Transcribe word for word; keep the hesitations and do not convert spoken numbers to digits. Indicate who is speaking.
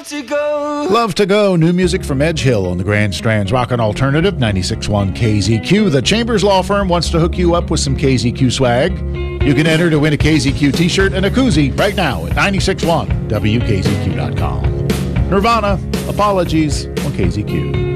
Speaker 1: to go.
Speaker 2: Love to Go, new music from Edge Hill on the Grand Strand's Rockin' Alternative, ninety-six point one K Z Q. The Chambers Law Firm wants to hook you up with some K Z Q swag. You can enter to win a K Z Q t-shirt and a koozie right now at ninety-six point one W K Z Q dot com. Nirvana, Apologies on K Z Q.